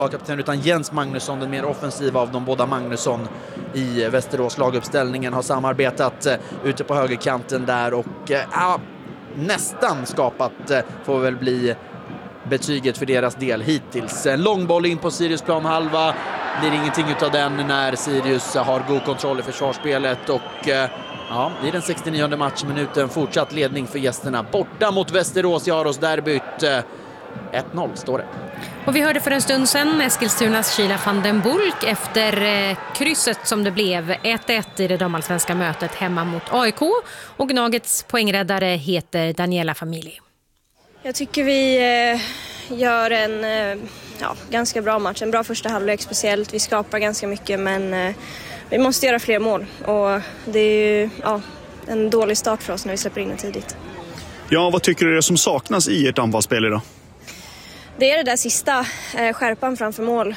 lagkapten, utan Jens Magnusson, den mer offensiva av de båda Magnusson i Västerås laguppställningen, har samarbetat ute på högerkanten där och nästan skapat, får väl bli betyget för deras del hittills. En långboll in på Sirius planhalva, blir ingenting utav den när Sirius har god kontroll i försvarsspelet och i den 69:e matchminuten fortsatt ledning för gästerna borta mot Västerås i Aros-derbyt. 1-0 står det. Och vi hörde för en stund sedan Eskilstunas Kila van den Bulk efter krysset som det blev 1-1 i det damallsvenska mötet hemma mot AIK. Och Gnagets poängräddare heter Daniela Famili. Jag tycker vi gör en ganska bra match. En bra första halvlek speciellt. Vi skapar ganska mycket men vi måste göra fler mål. Och det är ju en dålig start för oss när vi släpper in tidigt. Ja, vad tycker du är det som saknas i ert anfallsspel idag? Det är det där sista, skärpan framför mål.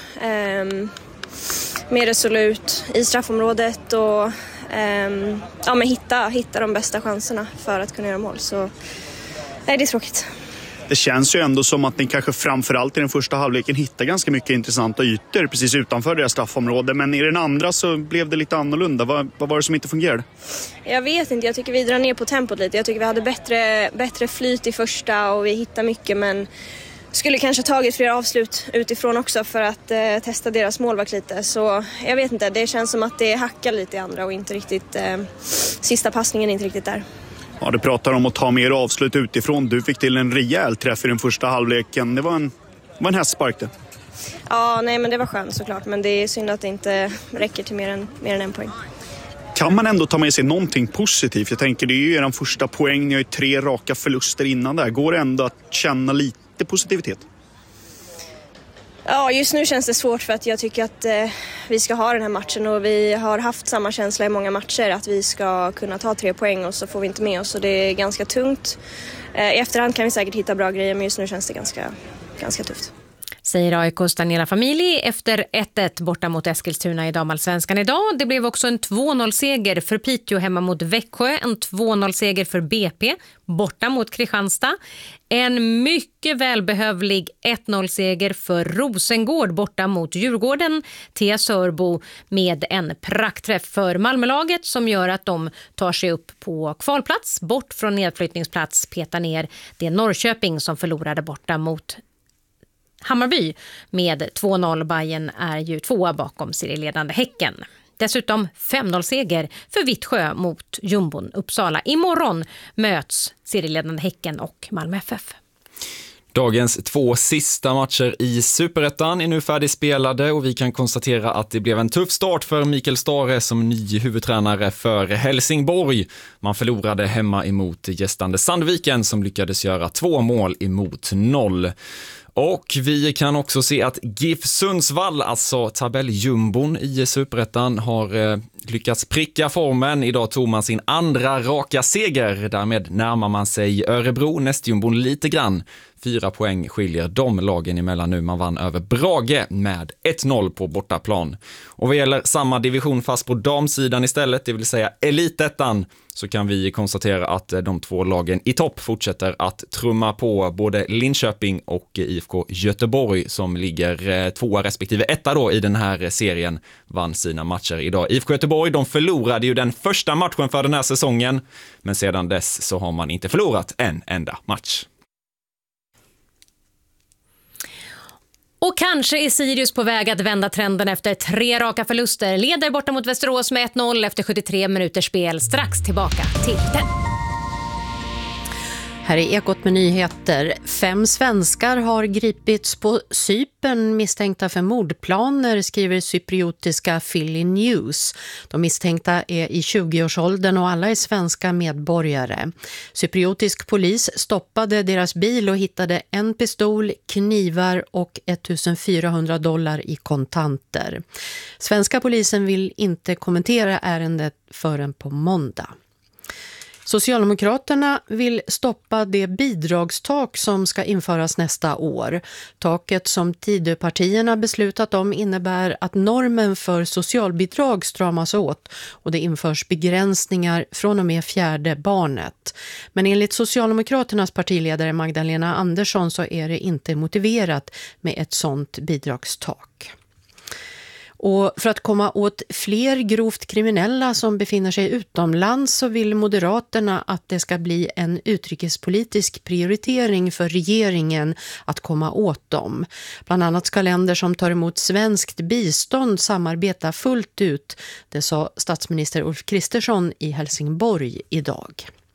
Mer resolut i straffområdet och hitta de bästa chanserna för att kunna göra mål. Så nej, det är tråkigt. Det känns ju ändå som att ni kanske framförallt i den första halvleken hittar ganska mycket intressanta ytor precis utanför deras straffområde. Men i den andra så blev det lite annorlunda. Vad var det som inte fungerade? Jag vet inte, jag tycker vi drar ner på tempot lite. Jag tycker vi hade bättre flyt i första och vi hittar mycket, men skulle kanske tagit fler avslut utifrån också för att testa deras målvakt lite. Så jag vet inte, det känns som att det hackar lite i andra och inte riktigt, sista passningen är inte riktigt där. Ja, du pratar om att ta mer avslut utifrån. Du fick till en rejäl träff i den första halvleken. Det var en hästspark det. Ja, nej, men det var skönt såklart. Men det är synd att det inte räcker till mer än en poäng. Kan man ändå ta med sig någonting positivt? Jag tänker, det är ju er första poäng. Ni har ju 3 raka förluster innan där. Går det ändå att känna lite positivitet? Ja, just nu känns det svårt för att jag tycker att vi ska ha den här matchen och vi har haft samma känsla i många matcher att vi ska kunna ta 3 poäng och så får vi inte med oss och det är ganska tungt. I efterhand kan vi säkert hitta bra grejer, men just nu känns det ganska tufft. Säger AIKs Daniela Famili efter 1-1 borta mot Eskilstuna i damallsvenskan idag. Det blev också en 2-0-seger för Piteå hemma mot Växjö. En 2-0-seger för BP borta mot Kristianstad. En mycket välbehövlig 1-0-seger för Rosengård borta mot Djurgården. Tia Sörbo med en praktträff för Malmölaget som gör att de tar sig upp på kvalplats. Bort från nedflyttningsplats, petar ner det Norrköping som förlorade borta mot Hammarby med 2-0. Bajen är ju 2 bakom serieledande Häcken. Dessutom 5-0-seger för Vittsjö mot Jumbon Uppsala. Imorgon möts serieledande Häcken och Malmö FF. Dagens 2 sista matcher i Superettan är nu färdigspelade och vi kan konstatera att det blev en tuff start för Mikael Stare som ny huvudtränare för Helsingborg. Man förlorade hemma emot gästande Sandviken som lyckades göra 2 mål emot 0. Och vi kan också se att GIF Sundsvall, alltså tabelljumbon i Superettan, har lyckats pricka formen. Idag tog man sin andra raka seger. Därmed närmar man sig Örebro, nästjumbon lite grann. 4 poäng skiljer de lagen emellan nu. Man vann över Brage med 1-0 på bortaplan. Och vad gäller samma division fast på damsidan istället, det vill säga Elitettan, så kan vi konstatera att de 2 lagen i topp fortsätter att trumma på. Både Linköping och IFK Göteborg som ligger 2 respektive 1 då i den här serien vann sina matcher idag. IFK Göteborg, de förlorade ju den första matchen för den här säsongen, men sedan dess så har man inte förlorat en enda match. Och kanske är Sirius på väg att vända trenden efter 3 raka förluster. Leder borta mot Västerås med 1-0 efter 73 minuters spel. Strax tillbaka till den. Här är Ekot med nyheter. 5 svenskar har gripits på Cypern misstänkta för mordplaner, skriver cypriotiska Philly News. De misstänkta är i 20-årsåldern och alla är svenska medborgare. Cypriotisk polis stoppade deras bil och hittade en pistol, knivar och $1,400 i kontanter. Svenska polisen vill inte kommentera ärendet förrän på måndag. Socialdemokraterna vill stoppa det bidragstak som ska införas nästa år. Taket som Tidöpartierna beslutat om innebär att normen för socialbidrag stramas åt och det införs begränsningar från och med 4:e barnet. Men enligt Socialdemokraternas partiledare Magdalena Andersson så är det inte motiverat med ett sådant bidragstak. Och för att komma åt fler grovt kriminella som befinner sig utomlands så vill Moderaterna att det ska bli en utrikespolitisk prioritering för regeringen att komma åt dem. Bland annat ska länder som tar emot svenskt bistånd samarbeta fullt ut, det sa statsminister Ulf Kristersson i Helsingborg idag.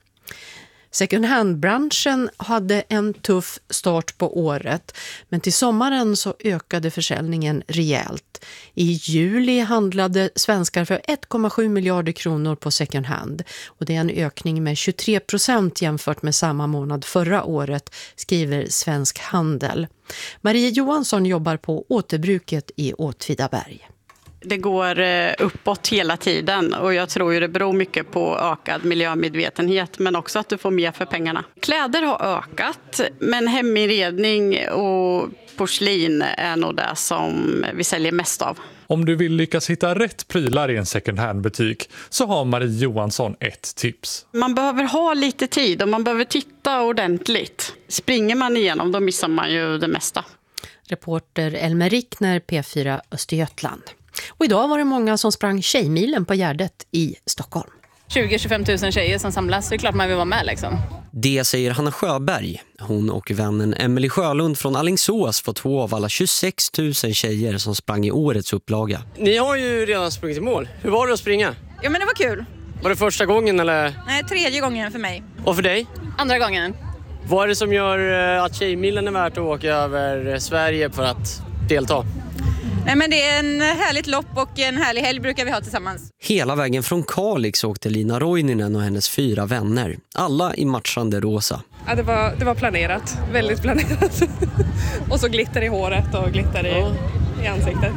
Second hand-branschen hade en tuff start på året, men till sommaren så ökade försäljningen rejält. I juli handlade svenskar för 1,7 miljarder kronor på second hand och det är en ökning med 23% jämfört med samma månad förra året, skriver Svensk Handel. Marie Johansson jobbar på återbruket i Åtvidaberg. Det går uppåt hela tiden och jag tror ju det beror mycket på ökad miljömedvetenhet men också att du får mer för pengarna. Kläder har ökat men heminredning och porslin är nog det som vi säljer mest av. Om du vill lyckas hitta rätt prylar i en second hand-butik så har Marie Johansson ett tips. Man behöver ha lite tid och man behöver titta ordentligt. Springer man igenom då missar man ju det mesta. Reporter Elmer Rickner, P4 Östergötland. Och idag var det många som sprang Tjejmilen på Gärdet i Stockholm. 20-25 000 tjejer som samlas, så det är klart man vill vara med liksom. Det säger Hanna Sjöberg. Hon och vännen Emily Sjölund från Alingsås får 2 av alla 26 000 tjejer som sprang i årets upplaga. Ni har ju redan sprungit i mål. Hur var det att springa? Ja, men det var kul. Var det första gången eller? Nej, 3:e gången för mig. Och för dig? 2:a gången. Vad är det som gör att Tjejmilen är värt att åka över Sverige för att delta? Nej, men det är en härligt lopp och en härlig helg brukar vi ha tillsammans. Hela vägen från Kalix åkte Lina Roininen och hennes 4 vänner. Alla i matchande rosa. Ja, det var planerat. Väldigt planerat. Och så glitter i håret och glitter i ansiktet.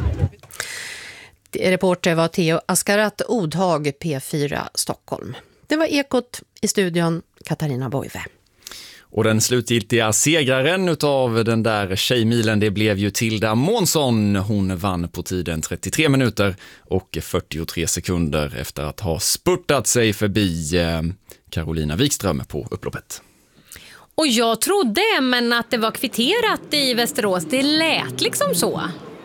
Reporter var Theo Askarat Odhag, P4 Stockholm. Det var Ekot, i studion Katarina Boive. Och den slutgiltiga segraren utav den där Tjejmilen, det blev ju Tilda Månsson. Hon vann på tiden 33 minuter och 43 sekunder efter att ha spurtat sig förbi Carolina Wikström på upploppet. Och jag trodde men att det var kvitterat i Västerås. Det lät liksom så.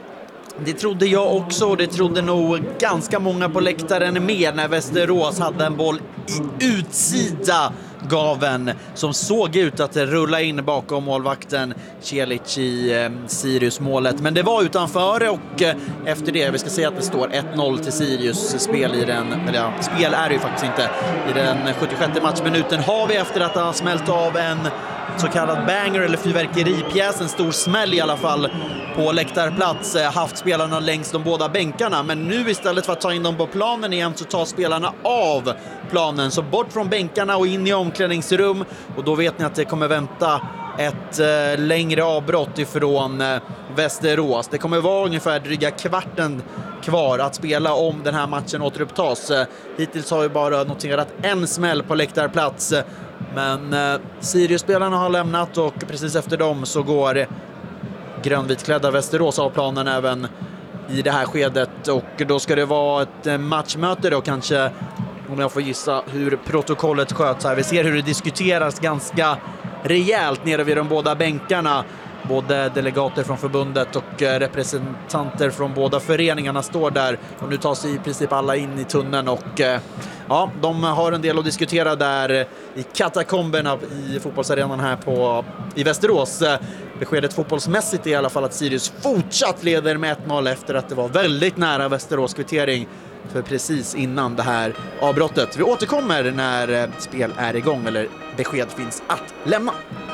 Det trodde jag också och det trodde nog ganska många på läktaren med när Västerås hade en boll i utsida gaven som såg ut att rulla in bakom målvakten Celic i Sirius-målet. Men det var utanför och efter det, vi ska säga att det står 1-0 till Sirius. Spel är det ju faktiskt inte. I den 76 matchminuten har vi efter att ha smält av en så kallad banger eller fyrverkeripjäs, en stor smäll i alla fall på läktarplats, haft spelarna längs de båda bänkarna, men nu istället för att ta in dem på planen igen så tar spelarna av planen, så bort från bänkarna och in i omklädningsrum, och då vet ni att det kommer vänta ett längre avbrott ifrån Västerås. Det kommer vara ungefär dryga kvarten kvar att spela om den här matchen återupptas. Hittills har vi bara noterat en smäll på läktarplats, men Sirius-spelarna har lämnat och precis efter dem så går grönvitklädda Västerås av planen även i det här skedet, och då ska det vara ett matchmöte då kanske, om jag får gissa hur protokollet sköts här. Vi ser hur det diskuteras ganska rejält nere vid de båda bänkarna. Både delegater från förbundet och representanter från båda föreningarna står där, och nu tar sig i princip alla in i tunneln, och ja, de har en del att diskutera där i katakomberna i fotbollsarenan här i Västerås. Beskedet fotbollsmässigt är i alla fall att Sirius fortsatt leder med 1-0 efter att det var väldigt nära Västerås kvittering för precis innan det här avbrottet. Vi återkommer när spel är igång eller besked finns att lämna.